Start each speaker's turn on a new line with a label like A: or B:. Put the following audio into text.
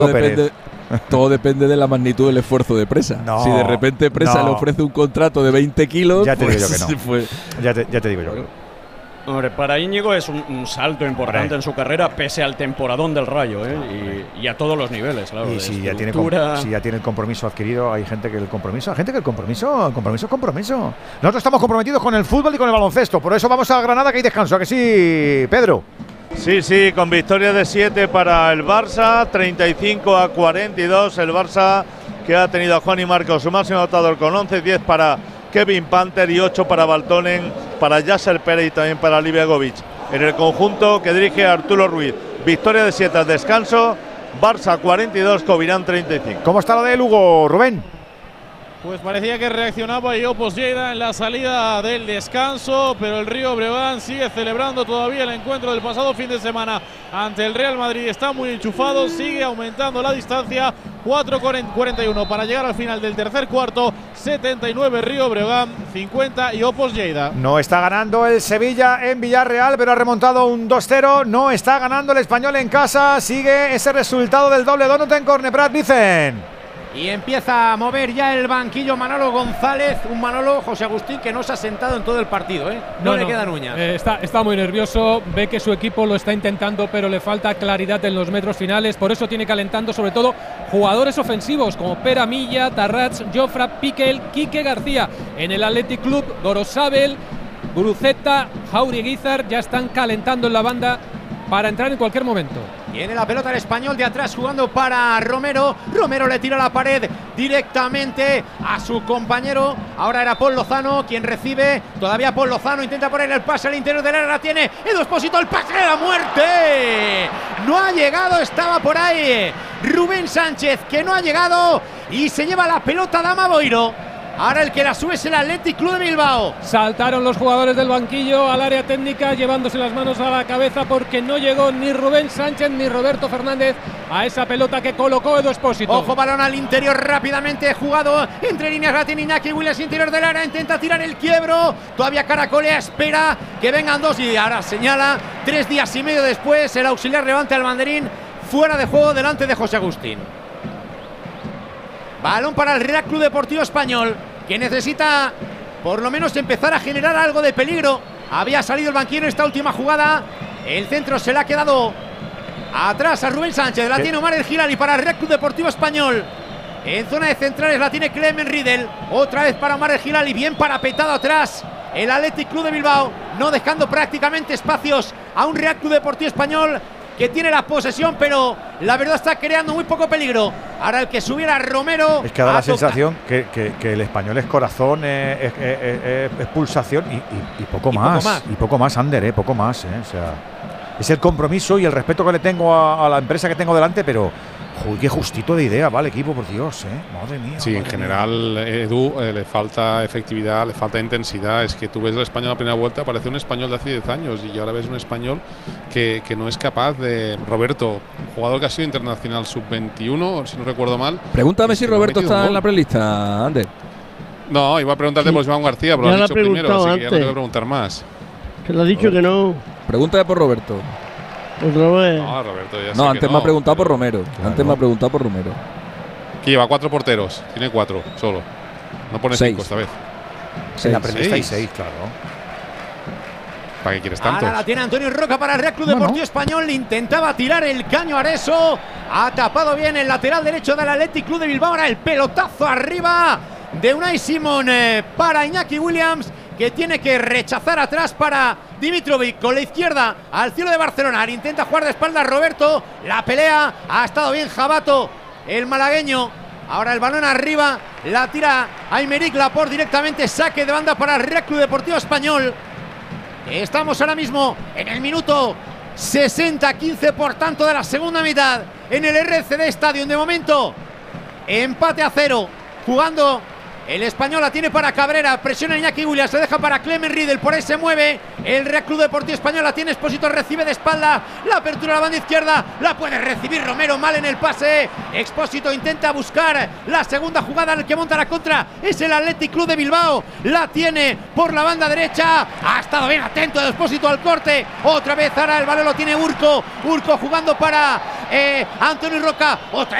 A: Todo depende de la magnitud del esfuerzo de Presa.
B: No,
A: si de repente Presa le ofrece un contrato de 20 kilos,
B: ya te
A: pues
B: digo que no. Ya te digo yo que no.
C: Hombre, para Íñigo es un salto importante en su carrera, pese al temporadón del Rayo, y a todos los niveles, claro.
B: Y si ya tiene el compromiso adquirido, hay gente que el compromiso es compromiso. Nosotros estamos comprometidos con el fútbol y con el baloncesto, por eso vamos a Granada, que hay descanso, ¿a que sí, Pedro?
D: Sí, con victoria de 7 para el Barça, 35-42. El Barça, que ha tenido a Juan y Marcos, su máximo anotador, con 11, 10 para Kevin Panther y 8 para Baltonen, para Yasser Pérez y también para Livakovic. En el conjunto que dirige Arturo Ruiz, victoria de 7 al descanso, Barça 42, Covirán 35.
B: ¿Cómo está lo de Lugo, Rubén?
E: Pues parecía que reaccionaba Opus Lleida en la salida del descanso, pero el Río Breogán sigue celebrando todavía el encuentro del pasado fin de semana ante el Real Madrid. Está muy enchufado, sigue aumentando la distancia, 4:41 para llegar al final del tercer cuarto, 79 Río Breogán, 50 y Opus Lleida.
B: No está ganando el Sevilla en Villarreal, pero ha remontado un 2-0. No está ganando el Español en casa, sigue ese resultado del doble donut en Corneprat, dicen.
F: Y empieza a mover ya el banquillo Manolo González, un Manolo, José Agustín, que no se ha sentado en todo el partido, No le quedan uñas.
G: Está muy nervioso, ve que su equipo lo está intentando, pero le falta claridad en los metros finales, por eso tiene calentando sobre todo jugadores ofensivos como Pera Milla, Tarrats, Jofra, Piquel, Quique García. En el Athletic Club, Gorosabel, Guruceta, Jauri Guizar ya están calentando en la banda para entrar en cualquier momento.
F: Tiene la pelota el Español de atrás jugando para Romero. Romero le tira la pared directamente a su compañero. Ahora era Paul Lozano quien recibe. Todavía Paul Lozano intenta poner el pase al interior del área. La tiene Edu Espósito, el pase de la muerte. No ha llegado, estaba por ahí Rubén Sánchez, que no ha llegado y se lleva la pelota Dama Boiro. Ahora el que la sube es el Athletic Club de Bilbao.
G: Saltaron los jugadores del banquillo al área técnica, llevándose las manos a la cabeza porque no llegó ni Rubén Sánchez ni Roberto Fernández a esa pelota que colocó Edu Espósito.
F: Ojo, balón al interior rápidamente jugado entre líneas. La tiene Iñaki Williams, interior del área, intenta tirar el quiebro. Todavía caracolea, espera que vengan dos y ahora señala 3 días y medio después el auxiliar levanta el banderín fuera de juego delante de José Agustín. Balón para el Real Club Deportivo Español, que necesita por lo menos empezar a generar algo de peligro. Había salido el banquillo en esta última jugada. El centro se le ha quedado atrás a Rubén Sánchez. La tiene Omar El Hilali para el Real Club Deportivo Español. En zona de centrales la tiene Clemen Riedel. Otra vez para Omar El Hilali, bien parapetado atrás el Athletic Club de Bilbao, no dejando prácticamente espacios a un Real Club Deportivo Español que tiene la posesión, pero la verdad está creando muy poco peligro. Ahora el que subiera Romero.
B: Es que da la sensación que el Español es corazón, es pulsación y poco más. Y poco más, Ander, poco más. O sea, es el compromiso y el respeto que le tengo a la empresa que tengo delante, pero uy, qué justito de idea va el equipo, por Dios, madre mía.
H: Sí, en general, Edu, le falta efectividad, le falta intensidad. Es que tú ves el Español a la primera vuelta, parece un Español de hace 10 años y ahora ves un Español que no es capaz de… Roberto, jugador que ha sido internacional sub-21, si no recuerdo mal.
A: Pregúntame si Roberto está en la prelista, Ander.
H: No, iba a preguntarte por Joan García, pero lo has dicho primero, así que ya no tengo que preguntar más.
I: Que lo ha dicho que no.
A: Pregúntame por Roberto.
H: No, Roberto ya
A: no, antes me ha preguntado por Romero. Claro. Antes me ha preguntado por Romero.
H: Que lleva 4 porteros. Tiene 4 solo. No pone 5 esta vez.
B: En la prelista hay 6, claro.
H: ¿Para qué quieres tantos?
F: Ahora la tiene Antonio Roca para el Real Club Deportivo Español. Intentaba tirar el caño Areso. Ha tapado bien el lateral derecho del Athletic Club de Bilbao. Ahora el pelotazo arriba de Unai Simón para Iñaki Williams, que tiene que rechazar atrás para Dimitrovic con la izquierda al cielo de Barcelona. Intenta jugar de espaldas Roberto. La pelea, ha estado bien Jabato, el malagueño. Ahora el balón arriba, la tira Aymeric Laporte directamente. Saque de banda para el Real Club Deportivo Español. Estamos ahora mismo en el minuto 60-15, por tanto, de la segunda mitad en el RCD Stadium. De momento, empate a 0. Jugando el Español, la tiene para Cabrera, presiona Iñaki Williams, se deja para Clemen Riedel, por ahí se mueve el Real Club Deportivo Español, la tiene Espósito, recibe de espalda, la apertura a la banda izquierda, la puede recibir Romero, mal en el pase. Expósito intenta buscar la segunda jugada, el que monta la contra es el Athletic Club de Bilbao, la tiene por la banda derecha, ha estado bien atento el Expósito al corte, otra vez ahora el balón lo tiene Urco jugando para Anthony Roca. Otra